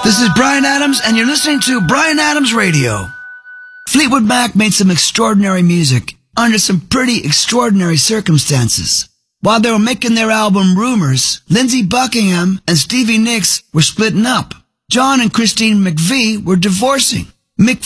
This is Bryan Adams, and you're listening to Bryan Adams Radio. Fleetwood Mac made some extraordinary music under some pretty extraordinary circumstances. While they were making their album Rumours, Lindsey Buckingham and Stevie Nicks were splitting up. John and Christine McVie were divorcing. Mick